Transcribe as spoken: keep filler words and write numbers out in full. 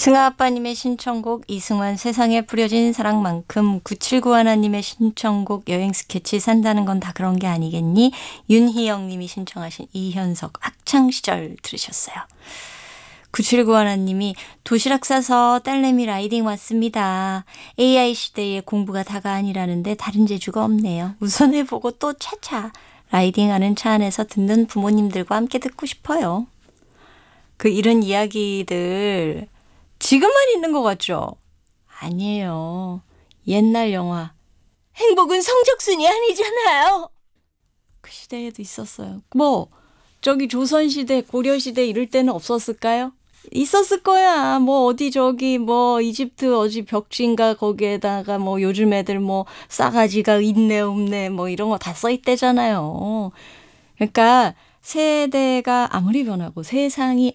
승아 아빠님의 신청곡 이승환 세상에 뿌려진 사랑만큼, 구칠구 하나님의 신청곡 여행 스케치 산다는 건 다 그런 게 아니겠니? 윤희영 님이 신청하신 이현석 학창시절 들으셨어요. 구칠구 하나님이 도시락 싸서 딸내미 라이딩 왔습니다. 에이아이 시대에 공부가 다가 아니라는데 다른 재주가 없네요. 우선 해보고 또 차차 라이딩하는 차 안에서 듣는 부모님들과 함께 듣고 싶어요. 그 이런 이야기들 지금만 있는 것 같죠? 아니에요. 옛날 영화 행복은 성적순이 아니잖아요. 그 시대에도 있었어요. 뭐 저기 조선시대, 고려시대 이럴 때는 없었을까요? 있었을 거야. 뭐 어디 저기 뭐 이집트 어디 벽지인가 거기에다가 뭐 요즘 애들 뭐 싸가지가 있네 없네 뭐 이런 거 다 써있대잖아요. 그러니까 세대가 아무리 변하고 세상이